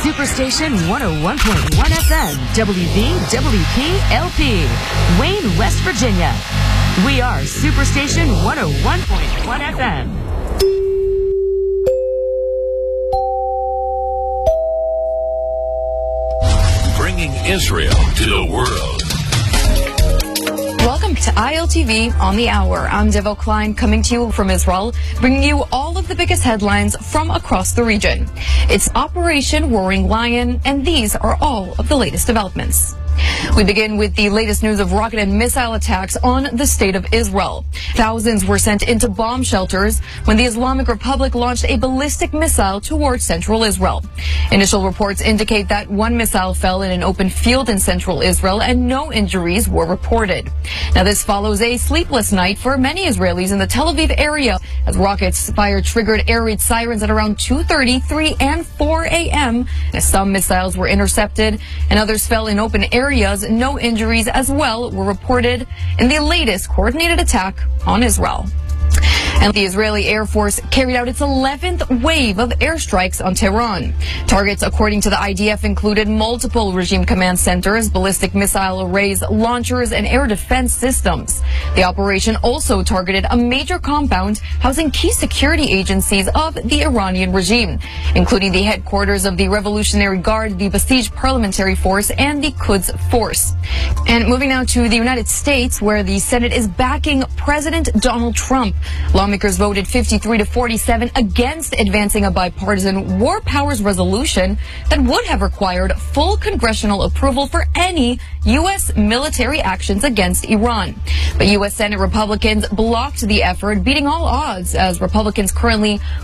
Superstation 101.1 FM, WVWP LP, Wayne, West Virginia. We are Superstation 101.1 FM. Bringing Israel to the world. Welcome to ILTV on the Hour. I'm Devo Klein, coming to you from Israel, bringing you all of the biggest headlines from across the region. It's Operation Roaring Lion, and these are all of the latest developments. We begin with the latest news of rocket and missile attacks on the state of Israel. Thousands were sent into bomb shelters when the Islamic Republic launched a ballistic missile towards central Israel. Initial reports indicate that one missile fell in an open field in central Israel and no injuries were reported. Now, this follows a sleepless night for many Israelis in the Tel Aviv area as rockets fired triggered air raid sirens at around 2:30, 3, and 4 a.m. Some missiles were intercepted and others fell in open areas. No injuries as well were reported in the latest coordinated attack on Israel. And the Israeli Air Force carried out its 11th wave of airstrikes on Tehran. Targets, according to the IDF, included multiple regime command centers, ballistic missile arrays, launchers, and air defense systems. The operation also targeted a major compound housing key security agencies of the Iranian regime, including the headquarters of the Revolutionary Guard, the Basij Parliamentary Force, and the Quds Force. And moving now to the United States, where the Senate is backing President Donald Trump. Lawmakers voted 53 to 47 against advancing a bipartisan war powers resolution that would have required full congressional approval for any U.S. military actions against Iran. But U.S. Senate Republicans blocked the effort, beating all odds, as Republicans currently